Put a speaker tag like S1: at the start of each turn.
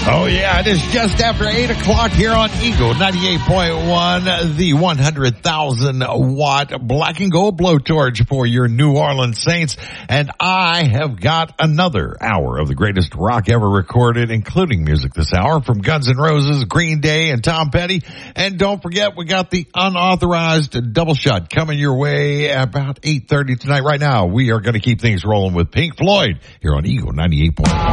S1: Oh, yeah, it is just after 8 o'clock here on Eagle 98.1, the 100,000 watt black and gold blowtorch for your New Orleans Saints. And I have got another hour of the greatest rock ever recorded, including music this hour from Guns N' Roses, Green Day, and Tom Petty. And don't forget, we got the unauthorized double shot coming your way about 8:30 tonight. Right now, we are going to keep things rolling with Pink Floyd here on Eagle 98.1.